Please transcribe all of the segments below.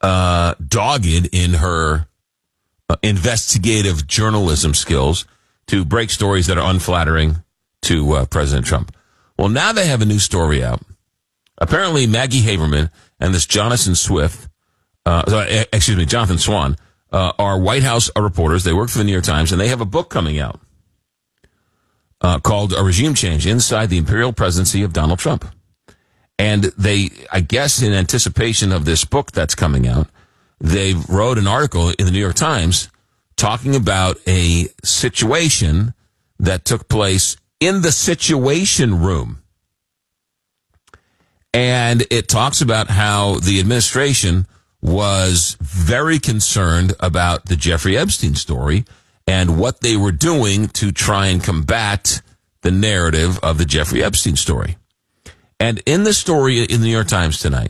dogged in her investigative journalism skills to break stories that are unflattering to President Trump. Well, now they have a new story out. Apparently, Maggie Haberman and this Jonathan Swan, are White House reporters. They work for the New York Times, and they have a book coming out called A Regime Change Inside the Imperial Presidency of Donald Trump. And they, I guess in anticipation of this book that's coming out, they wrote an article in the New York Times talking about a situation that took place in the Situation Room. And it talks about how the administration was very concerned about the Jeffrey Epstein story and what they were doing to try and combat the narrative of the Jeffrey Epstein story. And in the story in the New York Times tonight,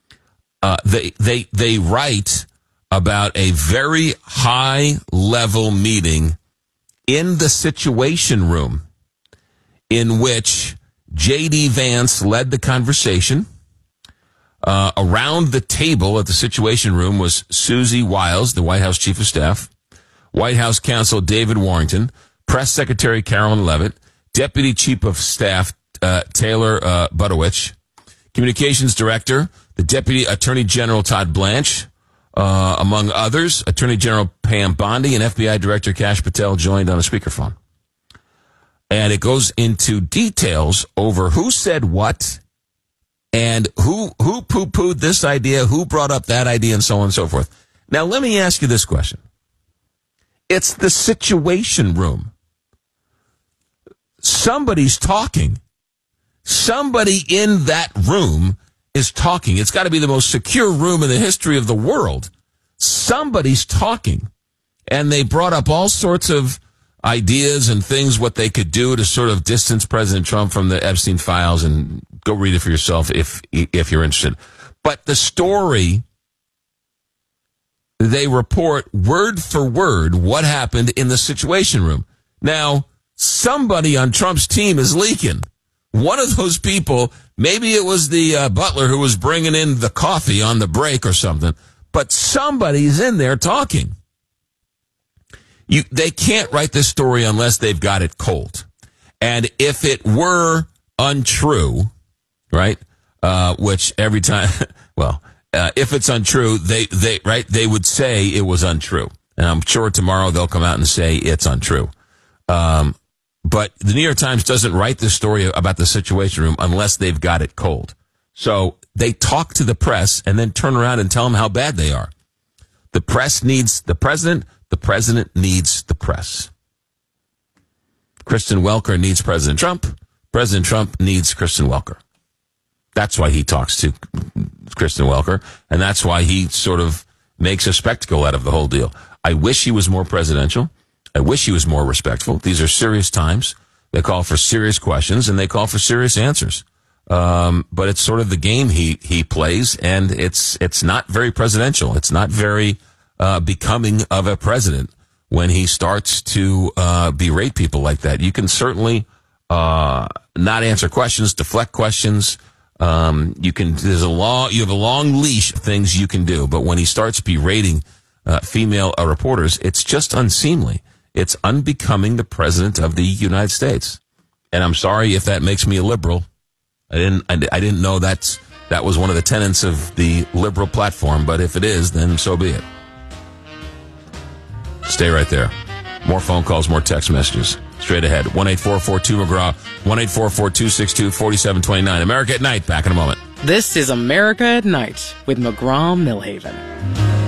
they write about a very high-level meeting in the Situation Room in which J.D. Vance led the conversation. Around the table at the Situation Room was Susie Wiles, the White House Chief of Staff, White House Counsel David Warrington, Press Secretary Carolyn Leavitt, Deputy Chief of Staff Taylor Budowich, Communications Director, the Deputy Attorney General Todd Blanche, among others, Attorney General Pam Bondi and FBI Director Kash Patel joined on a speakerphone. And it goes into details over who said what and who poo-pooed this idea, who brought up that idea, and so on and so forth. Now, let me ask you this question. It's the Situation Room. Somebody's talking. Somebody in that room is talking. It's got to be the most secure room in the history of the world. Somebody's talking. And they brought up all sorts of ideas and things, what they could do to sort of distance President Trump from the Epstein files, and go read it for yourself if you're interested. But the story, they report word for word what happened in the Situation Room. Now, somebody on Trump's team is leaking. One of those people, maybe it was the butler who was bringing in the coffee on the break or something, but somebody's in there talking. They can't write this story unless they've got it cold. And if it were untrue, right, which every time, if it's untrue, they would say it was untrue. And I'm sure tomorrow they'll come out and say it's untrue. But the New York Times doesn't write this story about the Situation Room unless they've got it cold. So they talk to the press and then turn around and tell them how bad they are. The press needs the president. The president needs the press. Kristen Welker needs President Trump. President Trump needs Kristen Welker. That's why he talks to Kristen Welker, and that's why he sort of makes a spectacle out of the whole deal. I wish he was more presidential. I wish he was more respectful. These are serious times. They call for serious questions, and they call for serious answers. But it's sort of the game he plays, and it's not very presidential. It's not very becoming of a president when he starts to berate people like that. You can certainly not answer questions, deflect questions. You have a long leash of things you can do, but when he starts berating female reporters, it's just unseemly. It's unbecoming the president of the United States. And I'm sorry if that makes me a liberal. I didn't know that was one of the tenets of the liberal platform, but if it is, then so be it. Stay right there. More phone calls, more text messages. Straight ahead. 1-844-2-McGraw, 1-844-262-4729. America at Night. Back in a moment. This is America at Night with McGraw Millhaven.